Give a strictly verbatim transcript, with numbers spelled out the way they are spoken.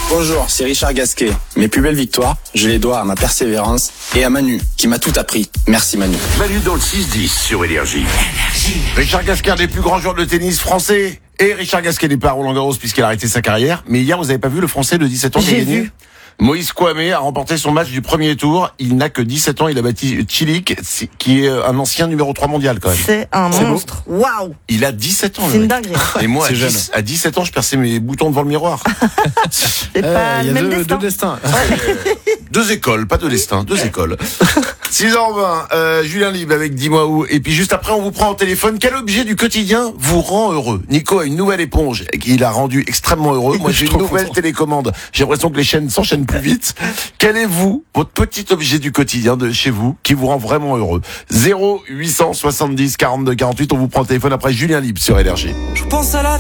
Bonjour, c'est Richard Gasquet. Mes plus belles victoires, je les dois à ma persévérance et à Manu, qui m'a tout appris. Merci Manu. Manu dans le six dix sur Énergie. Richard Gasquet, un des plus grands joueurs de tennis français. Et Richard Gasquet n'est pas à Roland-Garros puisqu'il a arrêté sa carrière. Mais hier, vous avez pas vu le Français de dix-sept ans qui a gagné ? Vu. Moïse Kouamé a remporté son match du premier tour. Il n'a que dix-sept ans. Il a battu Cilic, qui est un ancien numéro trois mondial quand même. C'est un C'est monstre. Waouh. Il a dix-sept ans. C'est le une mec. dinguerie. Et moi, à, C'est jeune. dix, à dix-sept ans, je perçais mes boutons devant le miroir. C'est pas Il y le a même deux, destin. deux destins. Deux écoles, pas de destin, deux écoles. six heures vingt, euh, Julien Libre avec Dis-moi où. Et puis juste après, on vous prend au téléphone. Quel objet du quotidien vous rend heureux ? Nico a une nouvelle éponge qui l'a rendu extrêmement heureux. Moi, j'ai une nouvelle télécommande. J'ai l'impression que les chaînes s'enchaînent plus vite. Quel est, vous, votre petit objet du quotidien de chez vous qui vous rend vraiment heureux ? zéro huit cent soixante-dix quarante-deux quarante-huit, on vous prend au téléphone après Julien Libre sur Énergie. Je pense à la